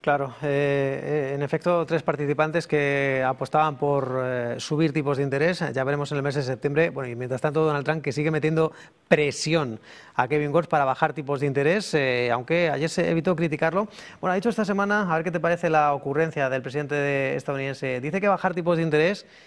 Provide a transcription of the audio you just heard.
Claro, en efecto, tres participantes que apostaban por subir tipos de interés. Ya veremos en el mes de septiembre. Bueno, y mientras tanto, Donald Trump que sigue metiendo presión a Kevin Watts para bajar tipos de interés, aunque ayer se evitó criticarlo. Bueno, ha dicho esta semana, a ver qué te parece la ocurrencia del presidente estadounidense. Dice que bajar tipos de interés